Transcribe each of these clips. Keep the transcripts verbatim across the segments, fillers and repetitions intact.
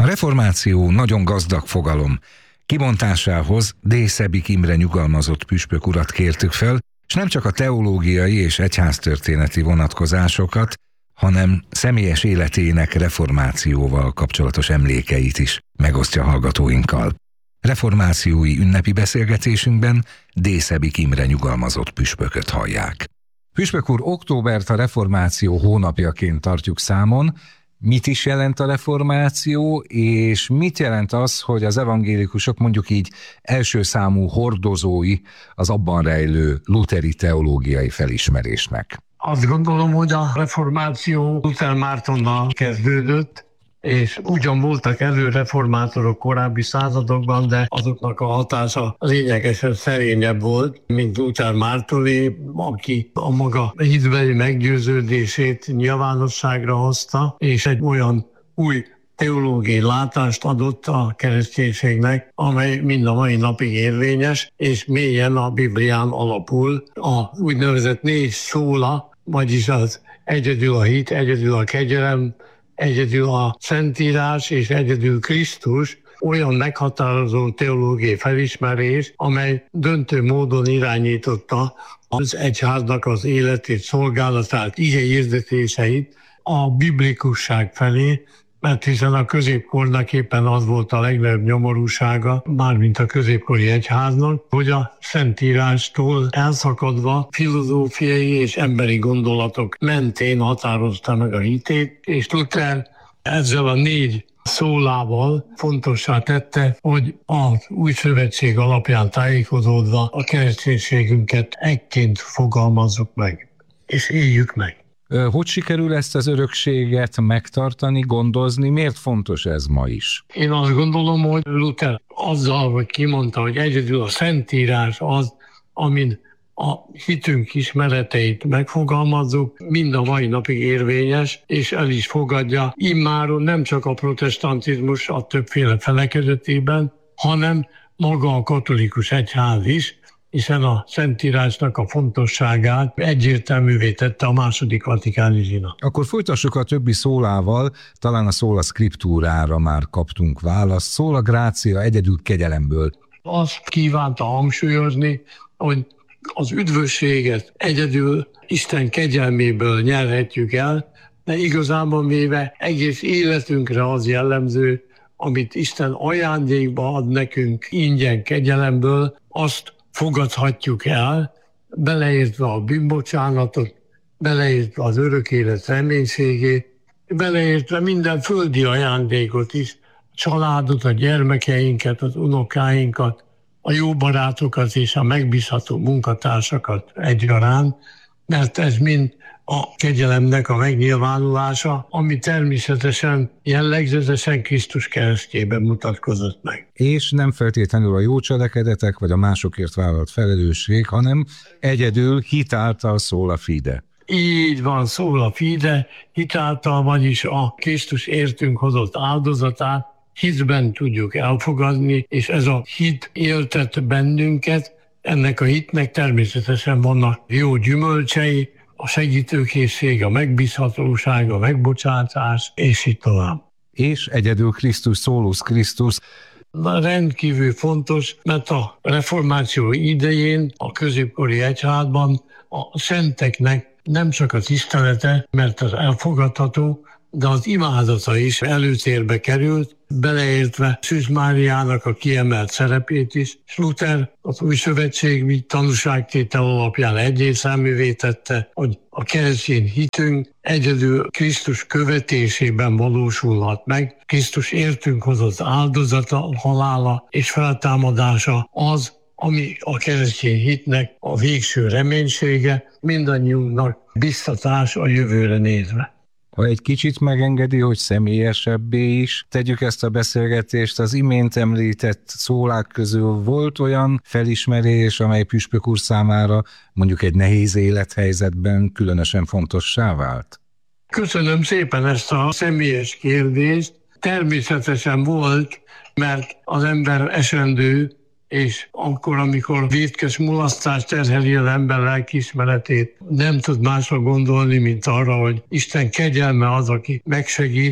reformáció nagyon gazdag fogalom. Kibontásához D. Szebik Imre nyugalmazott püspök urat kértük fel, és nem csak a teológiai és egyháztörténeti vonatkozásokat, hanem személyes életének reformációval kapcsolatos emlékeit is megosztja hallgatóinkkal. Reformációi ünnepi beszélgetésünkben D. Szebik Imre nyugalmazott püspököt hallják. Püspök úr, októbert a reformáció hónapjaként tartjuk számon. Mit is jelent a reformáció, és mit jelent az, hogy az evangélikusok mondjuk így első számú hordozói az abban rejlő luteri teológiai felismerésnek? Azt gondolom, hogy a reformáció Luther Mártonnal kezdődött, és ugyan voltak előreformátorok korábbi századokban, de azoknak a hatása lényegesen szerényebb volt, mint Luther Mártonné, aki a maga hitbeli meggyőződését nyilvánosságra hozta, és egy olyan új teológiai látást adott a kereszténységnek, amely mind a mai napig érvényes, és mélyen a Biblián alapul. A úgynevezett négy szóla, vagyis az egyedül a hit, egyedül a kegyelem, egyedül a Szentírás és egyedül Krisztus olyan meghatározó teológiai felismerés, amely döntő módon irányította az egyháznak az életét, szolgálatát, ige hirdetéseit a biblikusság felé, mert hiszen a középkornak éppen az volt a legnagyobb nyomorúsága, mármint a középkori egyháznak, hogy a Szentírástól elszakadva filozófiai és emberi gondolatok mentén határozta meg a hitét, és Luther ezzel a négy szólával fontossá tette, hogy az új szövetség alapján tájékozódva a kereszténységünket ekként fogalmazzuk meg, és éljük meg. Hogy sikerül ezt az örökséget megtartani, gondozni? Miért fontos ez ma is? Én azt gondolom, hogy Luther azzal, hogy kimondta, hogy egyedül a Szentírás az, amin a hitünk ismereteit megfogalmazzuk, mind a mai napig érvényes, és el is fogadja immáron nem csak a protestantizmus a többféle felekezetében, hanem maga a katolikus egyház is, hiszen a Szentírásnak a fontosságát egyértelművé tette a második vatikáni zsinat. Akkor folytassuk a többi szólával, talán a szóla scripturára már kaptunk választ. Szóla grácia egyedül kegyelemből. Azt kívánta hangsúlyozni, hogy az üdvösséget egyedül Isten kegyelméből nyerhetjük el, de igazából véve egész életünkre az jellemző, amit Isten ajándékba ad nekünk ingyen kegyelemből, azt fogadhatjuk el, beleértve a bűnbocsánatot, beleértve az örök élet reménységét, beleértve minden földi ajándékot is, a családot, a gyermekeinket, az unokáinkat, a jó barátokat és a megbízható munkatársakat egyaránt, mert ez mind a kegyelemnek a megnyilvánulása, ami természetesen jellegzetesen Krisztus keresztjében mutatkozott meg. És nem feltétlenül a jó cselekedetek vagy a másokért vállalt felelősség, hanem egyedül hitáltal szól a fide. Így van, szól a fide, hitáltal, vagyis a Krisztus értünk hozott áldozatát hitben tudjuk elfogadni, és ez a hit éltet bennünket, ennek a hitnek természetesen vannak jó gyümölcsei, a segítőkészség, a megbízhatóság, a megbocsátás, és így tovább. És egyedül Krisztus, szólus Krisztus. Rendkívül fontos, mert a reformáció idején a középkori egyházban a szenteknek nem csak a tisztelete, mert az elfogadható, de az imádata is előtérbe került, beleértve Szűz Máriának a kiemelt szerepét is. Luther az új szövetség tanúságtétel alapján egyértelművé tette, hogy a keresztény hitünk egyedül Krisztus követésében valósulhat meg. Krisztus értünk hozott áldozata, halála és feltámadása az, ami a keresztény hitnek a végső reménysége, mindannyiunknak biztatás a jövőre nézve. Ha egy kicsit megengedi, hogy személyesebbé is tegyük ezt a beszélgetést, az imént említett szólák közül volt olyan felismerés, amely püspök úr számára mondjuk egy nehéz élethelyzetben különösen fontossá vált? Köszönöm szépen ezt a személyes kérdést. Természetesen volt, mert az ember esendő, és akkor, amikor vétkes mulasztás terheli az ember lelkiismeretét, nem tud másra gondolni, mint arra, hogy Isten kegyelme az, aki megsegít,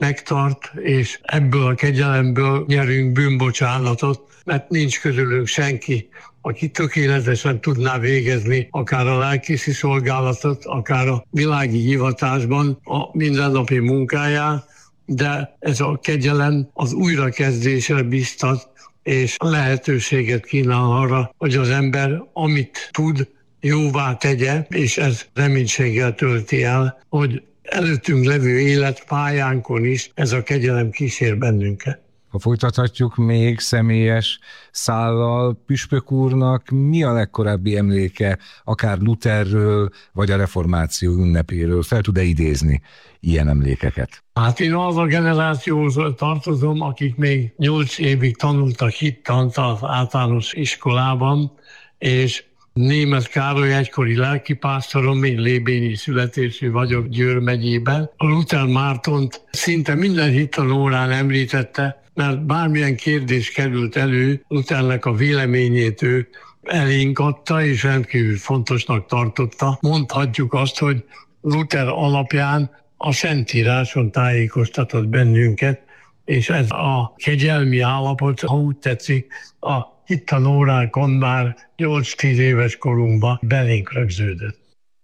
megtart, és ebből a kegyelemből nyerünk bűnbocsánatot, mert nincs közülünk senki, aki tökéletesen tudná végezni akár a lelkészi szolgálatot, akár a világi hivatásban a mindennapi munkáját, de ez a kegyelem az újrakezdésre biztat, és lehetőséget kínál arra, hogy az ember amit tud, jóvá tegye, és ez reménységgel tölti el, hogy előttünk levő életpályánkon is ez a kegyelem kísér bennünket. Ha folytathatjuk még személyes szállal, püspök úrnak mi a legkorábbi emléke, akár Lutherről, vagy a reformáció ünnepéről? Fel tud-e idézni ilyen emlékeket? Hát én az a generációhoz tartozom, akik még nyolc évig tanultak hittant az általános iskolában, és Németh Károly egykori lelkipásztorom, én lébényi születésű vagyok Győr megyében. A Luther Mártont szinte minden hittanórán említette, mert bármilyen kérdés került elő, Luthernek a véleményét ő elénk adta, és rendkívül fontosnak tartotta. Mondhatjuk azt, hogy Luther alapján a Szentíráson tájékoztatott bennünket, és ez a kegyelmi állapot, ha úgy tetszik, a hittanórákon már nyolc-tíz éves korunkban belénk rögződött.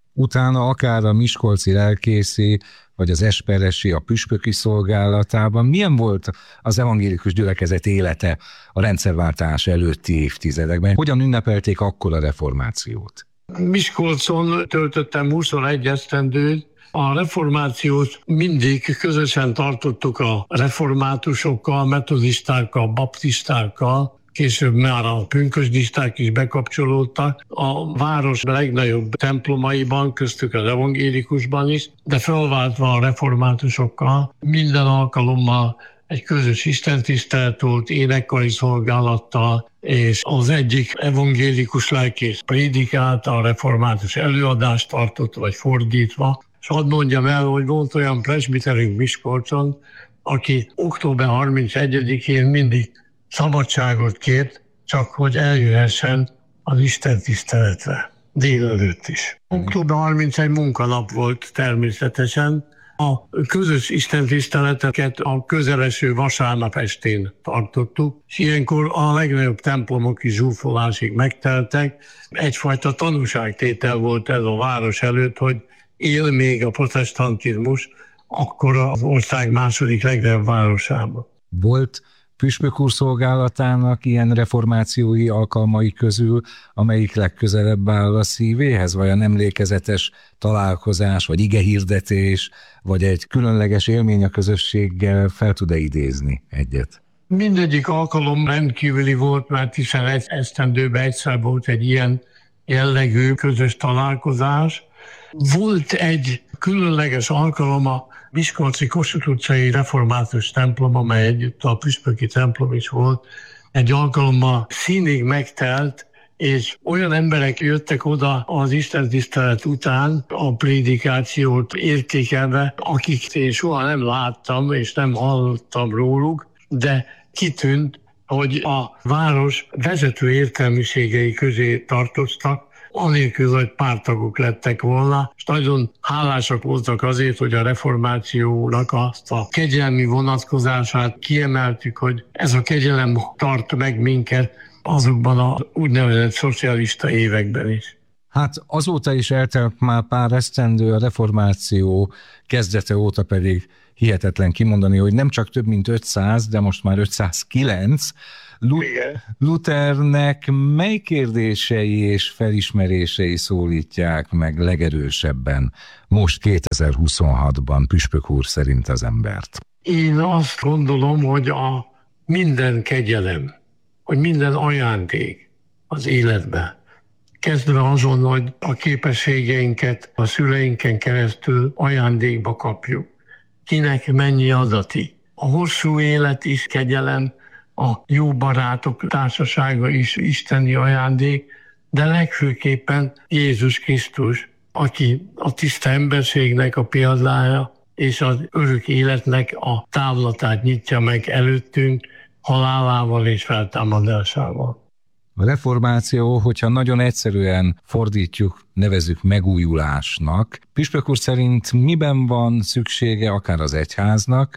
Utána akár a miskolci lelkészi, vagy az esperesi, a püspöki szolgálatában milyen volt az evangélikus gyülekezet élete a rendszerváltás előtti évtizedekben? Hogyan ünnepelték akkor a reformációt? Miskolcon töltöttem huszonegy esztendőt. A reformációt mindig közösen tartottuk a reformátusokkal, metodistákkal, baptistákkal, később már a pünkösdisták is bekapcsolódtak. A város legnagyobb templomaiban, köztük az evangélikusban is, de felváltva a reformátusokkal minden alkalommal egy közös istentisztelet volt, énekkari szolgálattal, és az egyik evangélikus lelkész prédikált, a református előadást tartott, vagy fordítva. És hadd mondjam el, hogy volt olyan presbiterünk Miskolcon, aki október harmincegyedikén mindig szabadságot kért, csak hogy eljöhessen az istentiszteletre, délelőtt is. október harmincegy munkanap volt természetesen. A közös istentiszteleteket a közeleső vasárnap estén tartottuk, és ilyenkor a legnagyobb templomok is zsúfolásig megteltek. Egyfajta tanúságtétel volt ez a város előtt, hogy él még a protestantizmus, akkor az ország második legnagyobb városában. Volt püspök úr szolgálatának ilyen reformációi alkalmai közül, amelyik legközelebb áll a szívéhez, vagy a emlékezetes találkozás, vagy igehirdetés, vagy egy különleges élmény a közösséggel fel tud-e idézni egyet? Mindegyik alkalom rendkívüli volt, mert hiszen egy esztendőben egyszer volt egy ilyen jellegű közös találkozás. Volt egy különleges alkalom a miskolci Kossuth utcai református templom, amely együtt a püspöki templom is volt. Egy alkalommal színig megtelt, és olyan emberek jöttek oda az istentisztelet után a prédikációt értékelve, akik én soha nem láttam és nem hallottam róluk, de kitűnt, hogy a város vezető értelmiségei közé tartoztak, anélkül, hogy párttagok lettek volna, és nagyon hálásak voltak azért, hogy a reformációnak azt a kegyelmi vonatkozását kiemeltük, hogy ez a kegyelem tart meg minket azokban a úgynevezett szocialista években is. Hát azóta is eltelt már pár esztendő, a reformáció kezdete óta pedig hihetetlen kimondani, hogy nem csak több mint ötszáz, de most már ötszázkilenc Luthernek mely kérdései és felismerései szólítják meg legerősebben most kétezer-huszonhatban püspök úr szerint az embert? Én azt gondolom, hogy a minden kegyelem, hogy minden ajándék az életben, kezdve azon, hogy a képességeinket a szüleinken keresztül ajándékba kapjuk. Kinek mennyi adati. A hosszú élet is kegyelem, a jó barátok társasága is isteni ajándék, de legfőképpen Jézus Krisztus, aki a tiszta emberségnek a példája, és az örök életnek a távlatát nyitja meg előttünk halálával és feltámadásával. A reformáció, hogyha nagyon egyszerűen fordítjuk, nevezzük megújulásnak, püspök úr szerint miben van szüksége akár az egyháznak,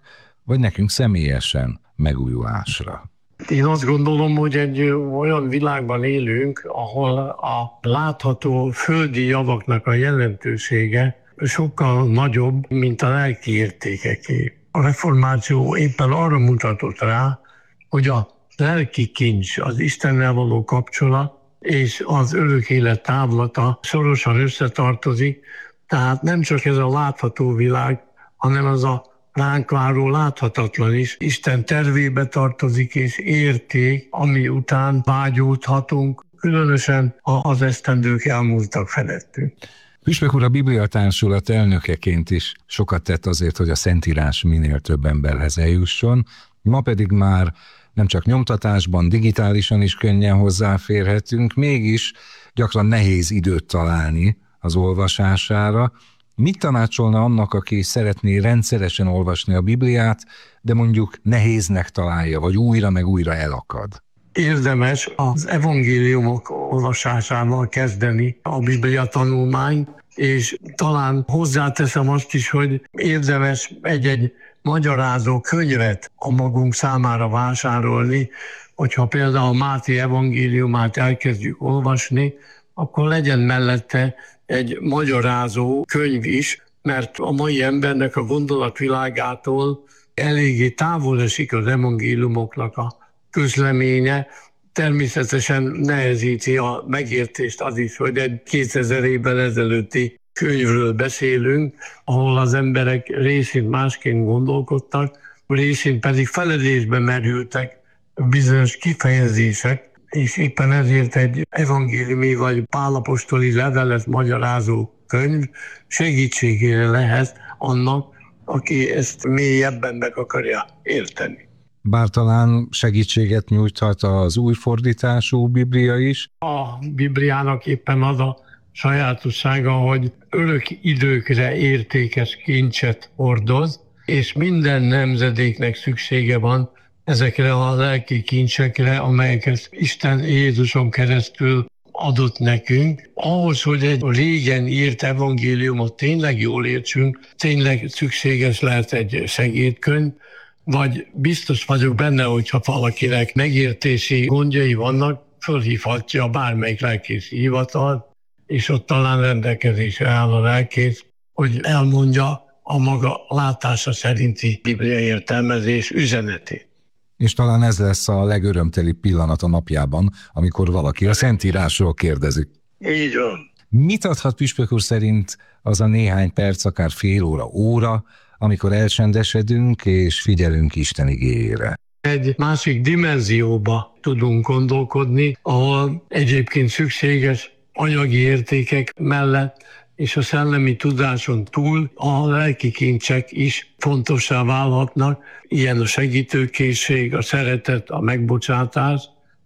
vagy nekünk személyesen megújulásra? Én azt gondolom, hogy egy olyan világban élünk, ahol a látható földi javaknak a jelentősége sokkal nagyobb, mint a lelki értékeké. A reformáció éppen arra mutatott rá, hogy a lelki kincs, az Istennel való kapcsolat és az örök élet távlata szorosan összetartozik, tehát nem csak ez a látható világ, hanem az a ránk váró láthatatlan is Isten tervébe tartozik és érték, ami után vágyódhatunk, különösen ha az esztendők elmúltak felettünk. Püspök úr a Biblia Társulat elnökeként is sokat tett azért, hogy a Szentírás minél több emberhez eljusson, ma pedig már nem csak nyomtatásban, digitálisan is könnyen hozzáférhetünk, mégis gyakran nehéz időt találni az olvasására. Mit tanácsolna annak, aki szeretné rendszeresen olvasni a Bibliát, de mondjuk nehéznek találja, vagy újra meg újra elakad? Érdemes az evangéliumok olvasásával kezdeni a Biblia tanulmányt, és talán hozzáteszem azt is, hogy érdemes egy-egy magyarázó könyvet a magunk számára vásárolni, hogyha például Máté evangéliumát elkezdjük olvasni, akkor legyen mellette egy magyarázó könyv is, mert a mai embernek a gondolatvilágától eléggé távol esik az evangéliumoknak a közleménye. Természetesen nehezíti a megértést az is, hogy egy kétezer évvel ezelőtti könyvről beszélünk, ahol az emberek részint másként gondolkodtak, részint pedig feledésbe merültek bizonyos kifejezések, és éppen ezért egy evangéliumi vagy pálapostoli levelet magyarázó könyv segítségére lehet annak, aki ezt mélyebben meg akarja érteni. Bár talán segítséget nyújthat az új fordítású Biblia is. A Bibliának éppen az a sajátossága, hogy örök időkre értékes kincset hordoz, és minden nemzedéknek szüksége van ezekre a lelki kincsekre, amelyeket Isten Jézuson keresztül adott nekünk. Ahhoz, hogy egy régen írt evangéliumot tényleg jól értsünk, tényleg szükséges lehet egy segédkönyv, vagy biztos vagyok benne, hogyha valakinek megértési gondjai vannak, fölhívhatja bármelyik lelkészi hivatalt, és ott talán rendelkezésre áll a lelkész, hogy elmondja a maga látása szerinti bibliai értelmezés üzenetét. És talán ez lesz a legörömtelibb pillanat a napjában, amikor valaki a Szentírásról kérdezik. Így van. Mit adhat püspök úr szerint az a néhány perc, akár fél óra, óra, amikor elcsendesedünk és figyelünk Isten igéjére? Egy másik dimenzióba tudunk gondolkodni, ahol egyébként szükséges anyagi értékek mellett és a szellemi tudáson túl a lelki kincsek is fontossá válhatnak, ilyen a segítőkészség, a szeretet, a megbocsátás,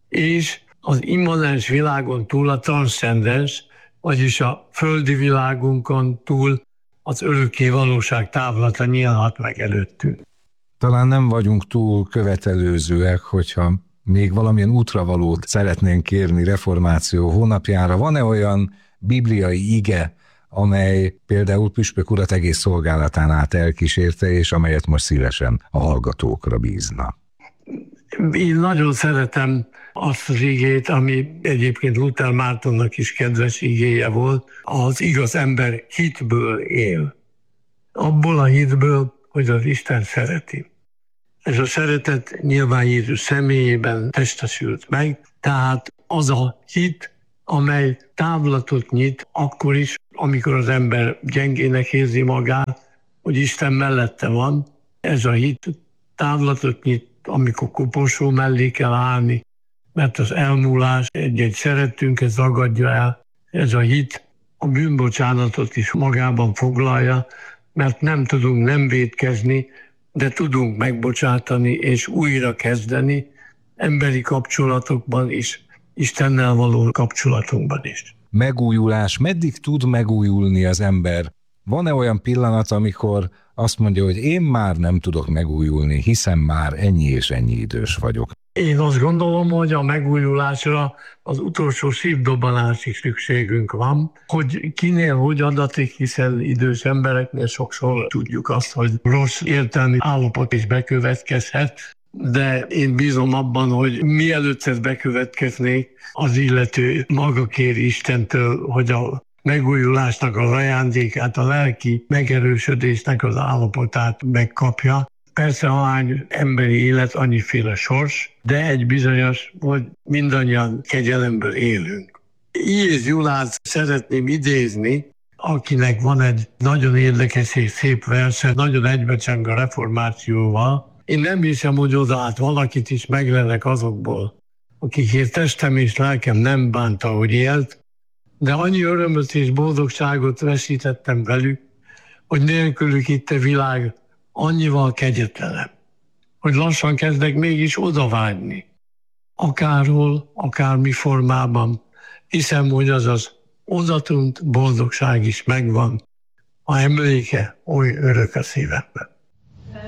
és az immanens világon túl a transzcendens, vagyis a földi világunkon túl az örökké valóság távlata nyílhat meg előttünk. Talán nem vagyunk túl követelőzőek, hogyha még valamilyen útravalót szeretnénk kérni reformáció hónapjára. Van-e olyan bibliai ige, amely például püspök urat egész szolgálatán át elkísérte, és amelyet most szívesen a hallgatókra bízna? Én nagyon szeretem azt az igét, ami egyébként Luther Mártonnak is kedves igéje volt, az igaz ember hitből él. Abból a hitből, hogy az Isten szereti. Ez a szeretet nyilván Jézus személyében testesült meg, tehát az a hit, amely távlatot nyit akkor is, amikor az ember gyengének érzi magát, hogy Isten mellette van. Ez a hit távlatot nyit, amikor koporsó mellé kell állni, mert az elmúlás egy-egy szeretünket ragadja el. Ez a hit a bűnbocsánatot is magában foglalja, mert nem tudunk nem vétkezni, de tudunk megbocsátani és újra kezdeni emberi kapcsolatokban is, Istennel való kapcsolatunkban is. Megújulás. Meddig tud megújulni az ember? Van-e olyan pillanat, amikor azt mondja, hogy én már nem tudok megújulni, hiszen már ennyi és ennyi idős vagyok? Én azt gondolom, hogy a megújulásra az utolsó szívdobbanásig szükségünk van, hogy kinél hogy adatik, hiszen idős embereknél sokszor tudjuk azt, hogy rossz értelmi állapot is bekövetkezhet, de én bízom abban, hogy mielőtt ez bekövetkeznék, az illető maga kér Istentől, hogy a megújulásnak az ajándékát, a lelki megerősödésnek az állapotát megkapja. Persze ahány emberi élet, annyiféle sors, de egy bizonyos, hogy mindannyian kegyelemből élünk. Illyés Gyulát szeretném idézni, akinek van egy nagyon érdekes és szép verse, nagyon egybecseng a reformációval. Én nem hiszem, hogy odaállt valakit is meglelek azokból, akikért testem és lelkem nem bánta, hogy élt, de annyi örömöt és boldogságot veszítettem velük, hogy nélkülük itt a világ annyival kegyetlenem, hogy lassan kezdek mégis odavágyni. Akárhol, akármi formában, hiszem, hogy az az odatunt boldogság is megvan, a emléke oly örök a szívemben.